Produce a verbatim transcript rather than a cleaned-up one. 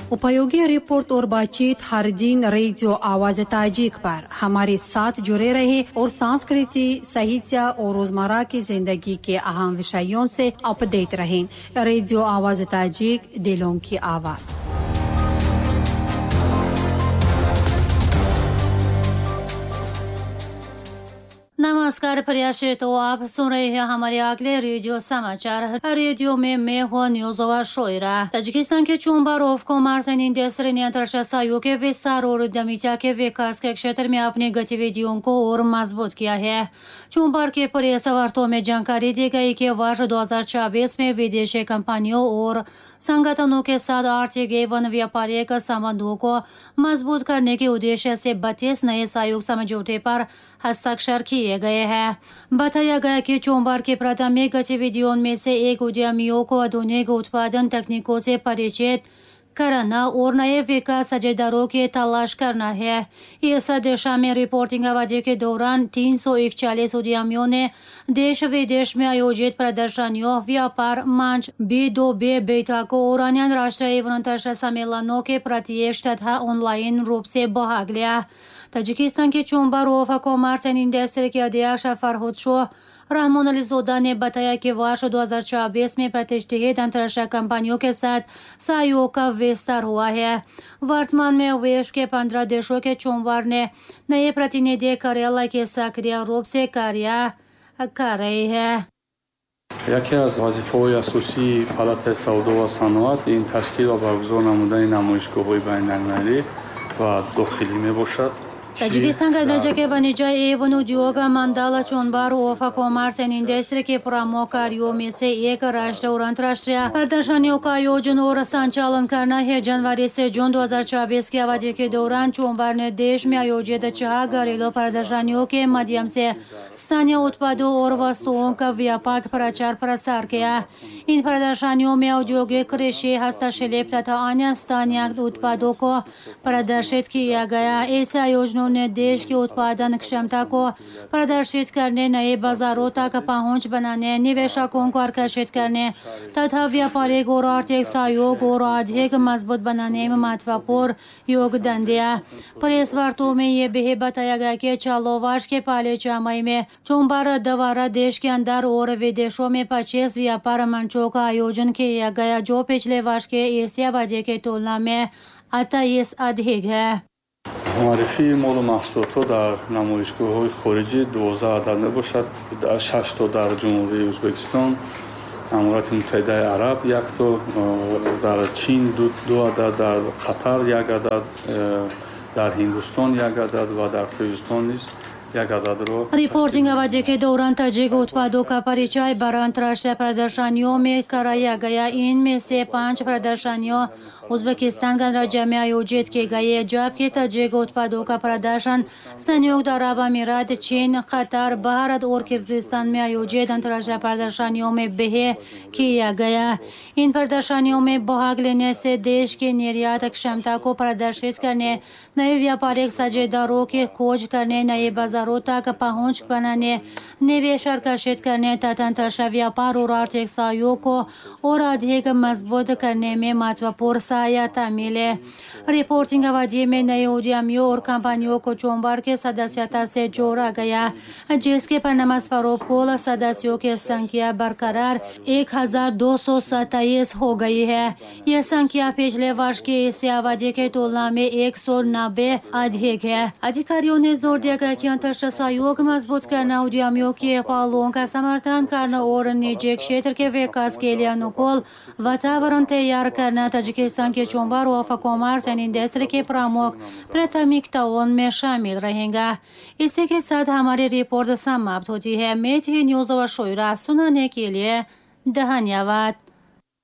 उपयोगी रिपोर्ट और बातचीत हर दिन रेडियो आवाज ताजिक पर हमारे साथ जुड़े रहे और संस्कृति, साहित्य और रोजमर्रा की जिंदगी के अहम विषयों से अपडेट रहें। रेडियो आवाज ताजिक, दिलों की आवाज। नमस्कार प्रयास, तो आप सुन रहे हैं हमारे अगले रेडियो समाचार। रेडियो में मैं हूँ न्यूज़ शोयरा। ताजिकिस्तान के chamber of commerce and industry ने अंतर्राष्ट्रीय सहयोग के विस्तार और उद्यमिता के विकास के क्षेत्र में अपनी गतिविधियों को और मजबूत किया है। चैम्बर के प्रेस वार्ता में जानकारी दी गई कि वर्ष दो हजार चौबीस में विदेशी कंपनियों और संगठनों के साथ आर्थिक एवं व्यापारिक संबंधों को मजबूत करने के उद्देश्य से बत्तीस नए सहयोग समझौते पर हस्ताक्षर किए गए हैं। बताया गया कि चैम्बर की प्राथमिक गतिविधियों में से एक उद्यमियों को आधुनिक उत्पादन तकनीकों से परिचित कराना और नए विकास साझेदारों की तलाश करना है। इस दिशा में रिपोर्टिंग अवधि के दौरान तीन सौ इकतालीस उद्यमियों ने देश विदेश में आयोजित प्रदर्शनियों, व्यापार मंच, बी दो बी बैठकों और अन्य राष्ट्रीय एवं अंतर्राष्ट्रीय सम्मेलनों के प्रत्यक्ष तथा ऑनलाइन रूप से भाग लिया। ताजिकिस्तान के chamber of commerce and industry के अध्यक्ष फरहद शो रहमान अली जोदा ने बताया कि वर्ष दो हजार चौबीस में प्रतिष्ठित अंतर्राष्ट्रीय कंपनियों के साथ सहयोग का विस्तार हुआ है। वर्तमान में विश्व के पंद्रह देशों के चैम्बर ने नए प्रतिनिधि कार्यालय के सक्रिय रूप से कार्य कर रहे हैं। یکی از وظیفه‌های اساسی پالات سودا و صنعت این تشکیل و برگزار نمودن نمایشگاه‌های بین‌المللی و داخلی میباشد. ताजिकिस्तान का राज्य के वाणिज्य एवं उद्योग मंडल chamber of commerce and industry के प्रमुख कार्यों में से एक राष्ट्रीय और अंतर्राष्ट्रीय प्रदर्शनियों का आयोजन और संचालन करना है। जनवरी से जून दो हजार चौबीस की अवधि के दौरान चैम्बर ने देश में आयोजित छह घरेलू प्रदर्शनियों के माध्यम से स्थानीय उत्पादों और वस्तुओं का व्यापक प्रचार प्रसार किया। इन प्रदर्शनियों में औद्योगिक, कृषि, हस्तशिल्प तथा अन्य स्थानीय उत्पादों को प्रदर्शित किया गया। ऐसे आयोजनों ने देश की उत्पादन क्षमता को प्रदर्शित करने, नए बाजारों तक पहुंच बनाने, निवेशकों को आकर्षित करने तथा व्यापारिक और आर्थिक सहयोग और अधिक मजबूत बनाने में महत्वपूर्ण योगदान दिया। प्रेस वार्ता में ये भी बताया गया कि चालू वर्ष के पहले छमाही में चैम्बर द्वारा देश के अंदर और विदेशों में पच्चीस व्यापार मंचों का आयोजन किया गया, जो पिछले वर्ष के इसी अवधि की तुलना में अट्ठाईस अधिक है। معرفی مال و محصولات در نمایشگاه‌های خارجی دوازده عدد میباشد. شش تا در جمهوری ازبکستان، امارات متحده عرب یک تا، در چین دو, دو عدد، در قطر یک عدد، در هندوستان یک عدد و در قزاقستان نیز रिपोर्टिंग अवधि के दौरान ताजिक उत्पादों का परिचय बारह अंतर्राष्ट्रीय प्रदर्शनियों में कराया गया। इनमें से पांच प्रदर्शनियों उज्बेकिस्तान गणराज्य में आयोजित की गई, जबकि ताजिक उत्पादों का प्रदर्शन संयुक्त अरब अमीरात, चीन, कतर, भारत और किर्गिस्तान में आयोजित अंतर्राष्ट्रीय प्रदर्शनियों में भी किया गया। इन प्रदर्शनियों में भाग लेने से देश की निर्यात क्षमता को प्रदर्शित करने, नए व्यापारिक साझेदारों की खोज करने, नए बाजारों तक पहुंच बनाने, निवेश आकर्षित करने तथा अंतर्राष्ट्रीय व्यापार और आर्थिक सहयोग को और अधिक मजबूत करने में महत्वपूर्ण सहायता मिले। रिपोर्टिंग अवधि में नए उद्यमियों और कंपनियों को चैम्बर के सदस्यता से जोड़ा गया, जिसके परिणामस्वरूप कुल सदस्यों की संख्या बरकरार एक हजार दो सौ सत्ताईस हो गई है। यह संख्या पिछले वर्ष की इसी अवधि की तुलना में एक सौ नब्बे अधिक है। अधिकारियों ने जोर दिया गया कि अंतर्राष्ट्रीय सहयोग मजबूत करना, उद्यमियों के पहलुओं का समर्थन करना और निजी क्षेत्र के विकास के लिए अनुकूल वातावरण तैयार करना ताजिकिस्तान के chamber of commerce and industry के प्रमुख प्राथमिकताओं में शामिल रहेगा। इसी के साथ हमारी रिपोर्ट समाप्त होती है। मैं थी न्यूज़ और शोयरा सुनाने के लिए धन्यवाद।